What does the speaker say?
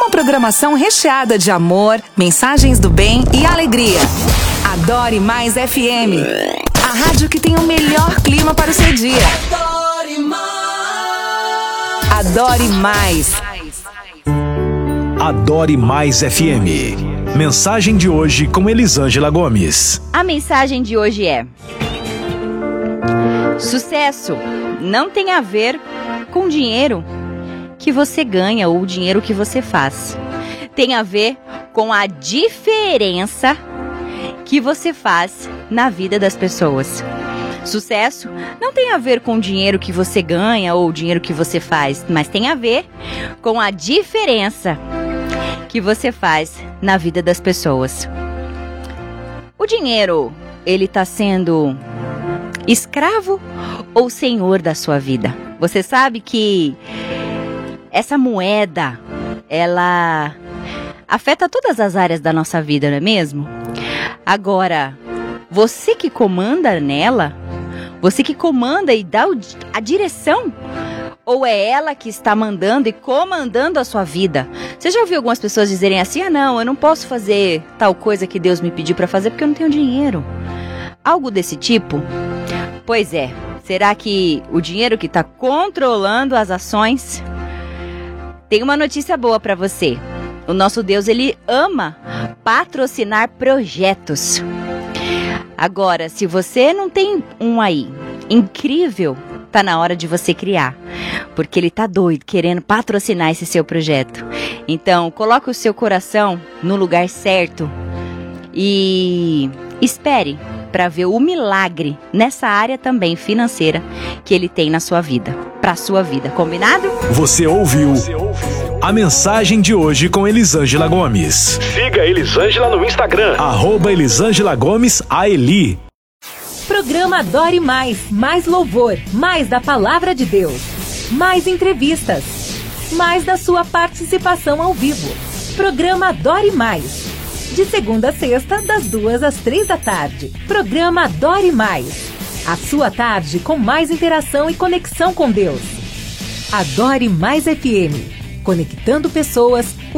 Uma programação recheada de amor, mensagens do bem e alegria. Adore Mais FM. A rádio que tem o melhor clima para o seu dia. Adore Mais. Adore Mais. Adore Mais FM. Mensagem de hoje com Elisângela Gomes. A mensagem de hoje é: sucesso não tem a ver com o dinheiro que você ganha ou o dinheiro que você faz. Tem a ver com a diferença que você faz na vida das pessoas. Sucesso não tem a ver com o dinheiro que você ganha ou o dinheiro que você faz, mas tem a ver com a diferença que você faz na vida das pessoas. O dinheiro, ele está sendo escravo ou senhor da sua vida? Você sabe que essa moeda, ela afeta todas as áreas da nossa vida, não é mesmo? Agora, você que comanda nela, você que comanda e dá a direção, ou é ela que está mandando e comandando a sua vida? Você já ouviu algumas pessoas dizerem assim: ah não, eu não posso fazer tal coisa que Deus me pediu para fazer porque eu não tenho dinheiro? Algo desse tipo? Pois é, será que o dinheiro que está controlando as ações? Tem uma notícia boa para você. O nosso Deus, ele ama patrocinar projetos. Agora, se você não tem um aí incrível, tá na hora de você criar, porque ele tá doido querendo patrocinar esse seu projeto. Então, coloque o seu coração no lugar certo e espere para ver o milagre nessa área também financeira que ele tem na sua vida, para sua vida, combinado? Você ouviu a mensagem de hoje com Elisângela Gomes. Siga Elisângela no Instagram, @Elisângela Gomes AELI. Programa Adore Mais, mais louvor, mais da palavra de Deus, mais entrevistas, mais da sua participação ao vivo. Programa Adore Mais, de segunda a sexta, das 2 às 3 da tarde. Programa Adore Mais, a sua tarde com mais interação e conexão com Deus. Adore Mais FM, conectando pessoas